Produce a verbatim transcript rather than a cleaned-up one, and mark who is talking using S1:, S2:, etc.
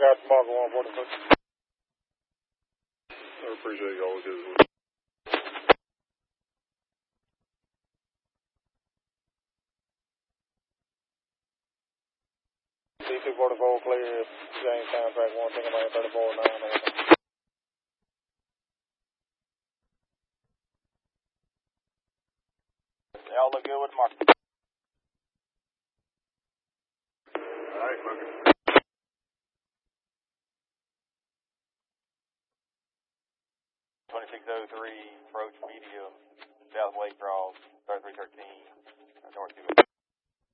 S1: got Mark one forty-six. I appreciate y'all good. C two forty-four clear, Jamestown track one, taking my thirty-four nine. Y'all look good with Mark. Alright, Marcus. twenty-six oh three, approach medium, south Lake Cross, thirty-three thirteen, north two.